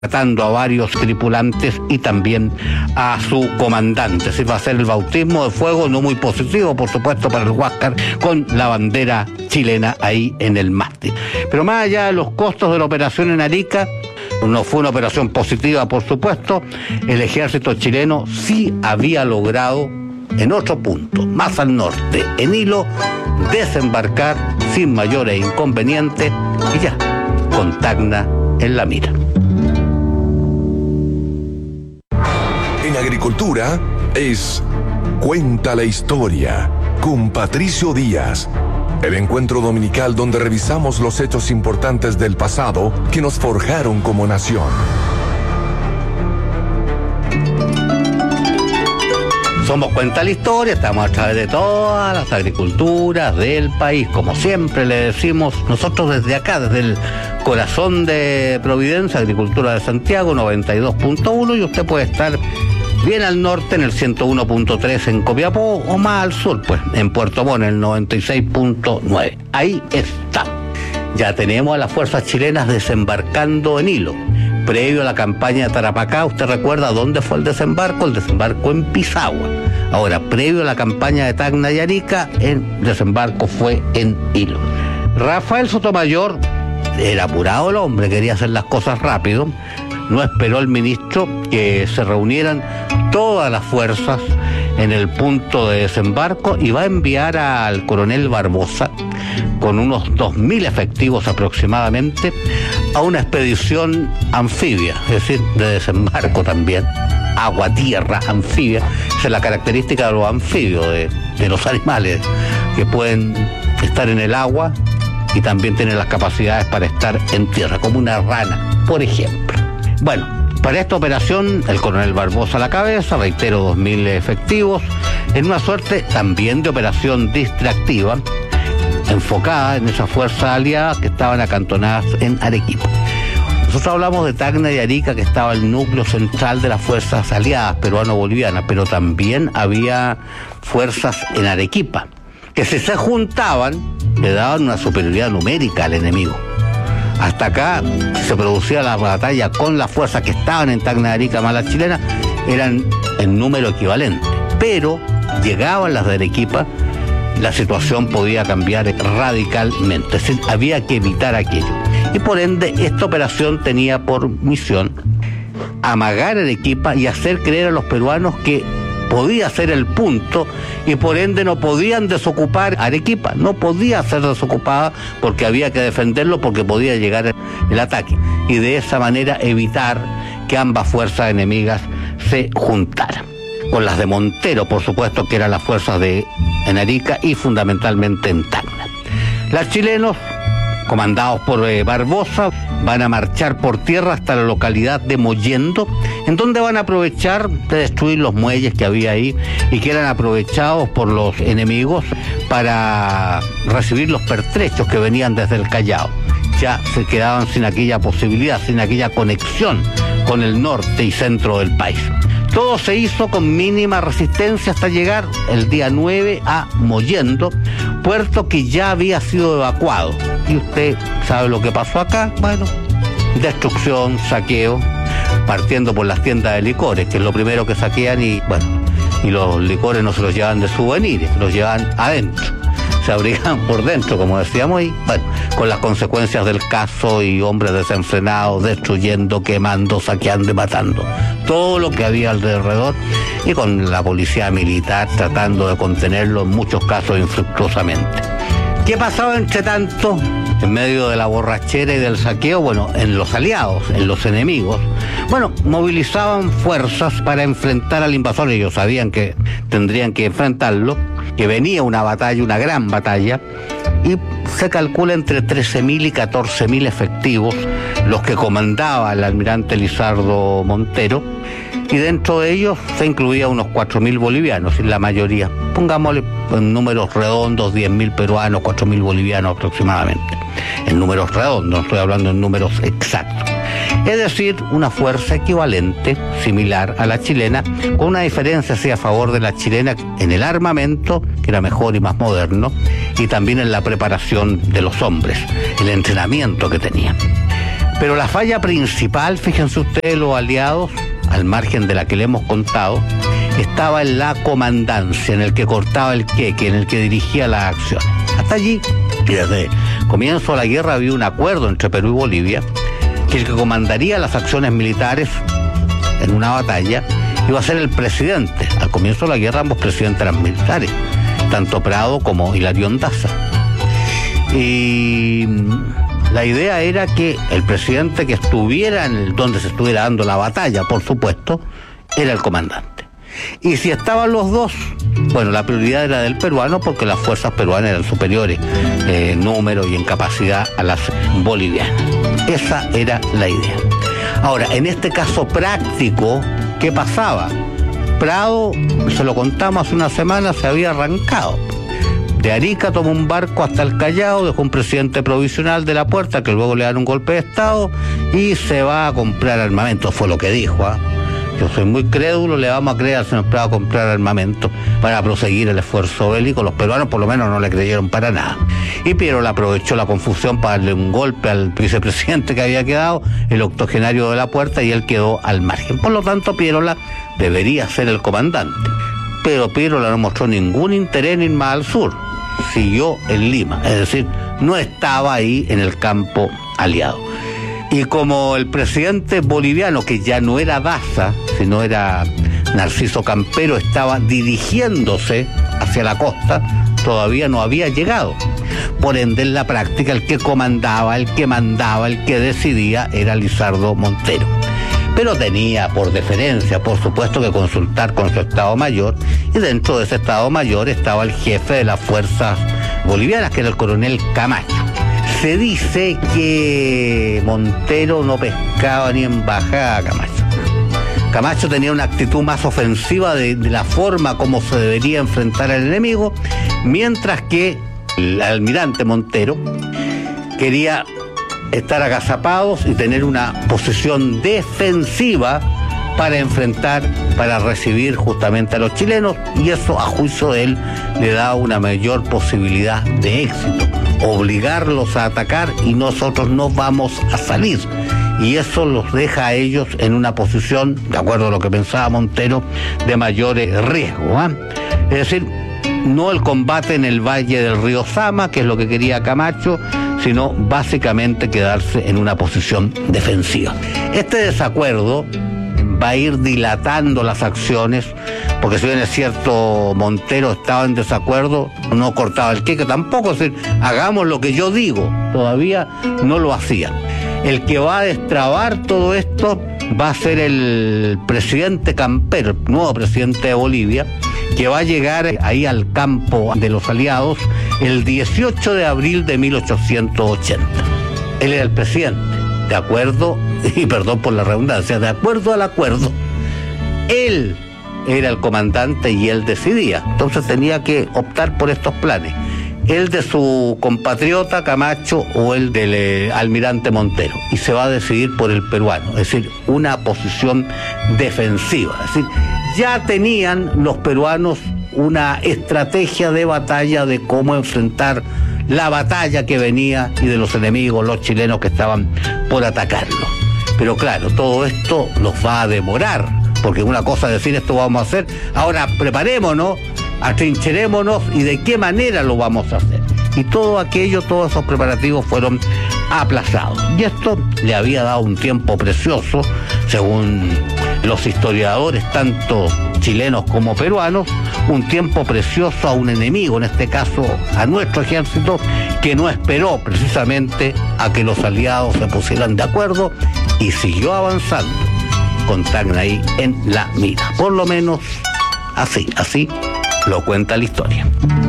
matando a varios tripulantes y también a su comandante. Se va a hacer el bautismo de fuego, no muy positivo, por supuesto, para el Huáscar, con la bandera chilena ahí en el mástil. Pero más allá de los costos de la operación en Arica, no fue una operación positiva, por supuesto, el ejército chileno sí había logrado, en otro punto, más al norte, en Hilo, desembarcar sin mayores inconvenientes y ya, con Tacna en la mira. En agricultura es Cuenta la Historia con Patricio Díaz. El encuentro dominical donde revisamos los hechos importantes del pasado que nos forjaron como nación. Somos Cuenta la Historia, estamos a través de todas las agriculturas del país. Como siempre le decimos, nosotros desde acá, desde el corazón de Providencia, Agricultura de Santiago, 92.1, y usted puede estar bien al norte en el 101.3 en Copiapó, o más al sur, pues, en Puerto Montt, en el 96.9. Ahí está. Ya tenemos a las fuerzas chilenas desembarcando en Hilo. Previo a la campaña de Tarapacá, ¿usted recuerda dónde fue el desembarco? El desembarco en Pisagua. Ahora, previo a la campaña de Tacna y Arica, el desembarco fue en Hilo. Rafael Sotomayor, era apurado el hombre, quería hacer las cosas rápido. No esperó el ministro que se reunieran todas las fuerzas en el punto de desembarco y va a enviar al coronel Barbosa con unos 2.000 efectivos aproximadamente a una expedición anfibia, es decir, de desembarco también, agua-tierra, anfibia. Esa es la característica de los anfibios, de los animales que pueden estar en el agua y también tienen las capacidades para estar en tierra, como una rana, por ejemplo. Bueno, para esta operación, el coronel Barbosa a la cabeza, reitero, 2.000 efectivos, en una suerte también de operación distractiva, enfocada en esas fuerzas aliadas que estaban acantonadas en Arequipa. Nosotros hablamos de Tacna y Arica, que estaba el núcleo central de las fuerzas aliadas peruano-bolivianas, pero también había fuerzas en Arequipa, que si se juntaban, le daban una superioridad numérica al enemigo. Hasta acá, si se producía la batalla con las fuerzas que estaban en Tacna y Arica más las chilenas, eran en número equivalente. Pero llegaban las de Arequipa, la situación podía cambiar radicalmente. Es decir, había que evitar aquello. Y por ende, esta operación tenía por misión amagar a Arequipa y hacer creer a los peruanos que podía ser el punto y por ende no podían desocupar Arequipa, no podía ser desocupada porque había que defenderlo porque podía llegar el ataque y de esa manera evitar que ambas fuerzas enemigas se juntaran. Con las de Montero, por supuesto, que eran las fuerzas en Arica y fundamentalmente en Tacna. Los chilenos, comandados por Barbosa, van a marchar por tierra hasta la localidad de Mollendo, en donde van a aprovechar de destruir los muelles que había ahí y que eran aprovechados por los enemigos para recibir los pertrechos que venían desde el Callao. Ya se quedaban sin aquella posibilidad, sin aquella conexión con el norte y centro del país. Todo se hizo con mínima resistencia hasta llegar el día 9 a Mollendo, puerto que ya había sido evacuado. Y usted sabe lo que pasó acá. Bueno, destrucción, saqueo, partiendo por las tiendas de licores, que es lo primero que saquean y los licores no se los llevan de souvenirs, se los llevan adentro. Se abrigan por dentro, como decíamos, y bueno, con las consecuencias del caso y hombres desenfrenados, destruyendo, quemando, saqueando y matando todo lo que había alrededor, y con la policía militar tratando de contenerlo, en muchos casos infructuosamente. ¿Qué pasaba entre tanto? En medio de la borrachera y del saqueo, bueno, en los aliados, en los enemigos, bueno, movilizaban fuerzas para enfrentar al invasor. Ellos sabían que tendrían que enfrentarlo, que venía una batalla, una gran batalla, y se calcula entre 13.000 y 14.000 efectivos los que comandaba el almirante Lizardo Montero, y dentro de ellos se incluía unos 4.000 bolivianos, y la mayoría, pongámosle en números redondos, 10.000 peruanos, 4.000 bolivianos aproximadamente, en números redondos, no estoy hablando en números exactos. Es decir, una fuerza equivalente, similar a la chilena, con una diferencia sí a favor de la chilena en el armamento, que era mejor y más moderno, y también en la preparación de los hombres, el entrenamiento que tenían. Pero la falla principal, fíjense ustedes, los aliados, al margen de la que le hemos contado, estaba en la comandancia, en el que cortaba el queque, en el que dirigía la acción. Hasta allí, y desde el comienzo de la guerra había un acuerdo entre Perú y Bolivia, que el que comandaría las acciones militares en una batalla iba a ser el presidente. Al comienzo de la guerra ambos presidentes eran militares, tanto Prado como Hilarión Daza. Y la idea era que el presidente que estuviera donde se estuviera dando la batalla, por supuesto, era el comandante. Y si estaban los dos, bueno, la prioridad era del peruano porque las fuerzas peruanas eran superiores en número y en capacidad a las bolivianas. Esa era la idea. Ahora, en este caso práctico, ¿qué pasaba? Prado, se lo contamos hace una semana, se había arrancado. De Arica tomó un barco hasta el Callao, dejó un presidente provisional de la Puerta, que luego le dan un golpe de Estado, y se va a comprar armamento, fue lo que dijo, ¿eh? Yo soy muy crédulo, le vamos a creer al señor Prado a comprar armamento para proseguir el esfuerzo bélico. Los peruanos por lo menos no le creyeron para nada. Y Pierola aprovechó la confusión para darle un golpe al vicepresidente que había quedado, el octogenario de la Puerta, y él quedó al margen. Por lo tanto, Pierola debería ser el comandante. Pero Pierola no mostró ningún interés en ir más al sur. Siguió en Lima, es decir, no estaba ahí en el campo aliado. Y como el presidente boliviano, que ya no era Daza, sino era Narciso Campero, estaba dirigiéndose hacia la costa, todavía no había llegado. Por ende, en la práctica, el que comandaba, el que mandaba, el que decidía era Lizardo Montero. Pero tenía por deferencia, por supuesto, que consultar con su Estado Mayor, y dentro de ese Estado Mayor estaba el jefe de las fuerzas bolivianas, que era el coronel Camacho. Se dice que Montero no pescaba ni en bajada a Camacho. Camacho tenía una actitud más ofensiva de la forma como se debería enfrentar al enemigo, mientras que el almirante Montero quería estar agazapados y tener una posición defensiva para enfrentar, para recibir justamente a los chilenos, y eso, a juicio de él, le da una mayor posibilidad de éxito. Obligarlos a atacar y nosotros no vamos a salir. Y eso los deja a ellos en una posición, de acuerdo a lo que pensaba Montero, de mayor riesgo, ¿eh? Es decir, no el combate en el valle del río Sama, que es lo que quería Camacho, sino básicamente quedarse en una posición defensiva. Este desacuerdo va a ir dilatando las acciones, porque si bien es cierto Montero estaba en desacuerdo, no cortaba el queque tampoco, es decir, hagamos lo que yo digo, todavía no lo hacía. El que va a destrabar todo esto va a ser el presidente Campero, nuevo presidente de Bolivia, que va a llegar ahí al campo de los aliados el 18 de abril de 1880. Él era el presidente, de acuerdo, y perdón por la redundancia, de acuerdo al acuerdo, él era el comandante y él decidía. Entonces tenía que optar por estos planes: el de su compatriota Camacho o el del almirante Montero, y se va a decidir por el peruano, es decir, una posición defensiva. Es decir, ya tenían los peruanos una estrategia de batalla de cómo enfrentar la batalla que venía y de los enemigos, los chilenos que estaban por atacarlo. Pero claro, todo esto nos va a demorar, porque una cosa es decir esto vamos a hacer, ahora preparémonos, atrincherémonos y de qué manera lo vamos a hacer. Y todo aquello, todos esos preparativos fueron aplazados. Y esto le había dado un tiempo precioso, según los historiadores, tanto chilenos como peruanos, un tiempo precioso a un enemigo, en este caso a nuestro ejército, que no esperó precisamente a que los aliados se pusieran de acuerdo y siguió avanzando con Tacna ahí en la mira. Por lo menos así lo cuenta la historia.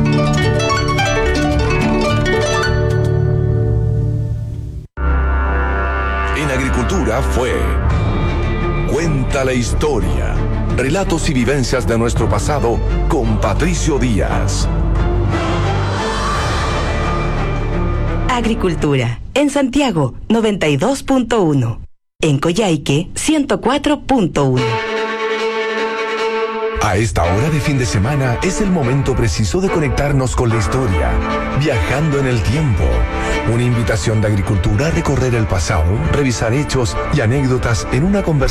En agricultura fue Cuenta la historia. Relatos y vivencias de nuestro pasado con Patricio Díaz. Agricultura. En Santiago, 92.1. En Coyhaique, 104.1. A esta hora de fin de semana es el momento preciso de conectarnos con la historia, viajando en el tiempo. Una invitación de Agricultura a recorrer el pasado, revisar hechos y anécdotas en una conversación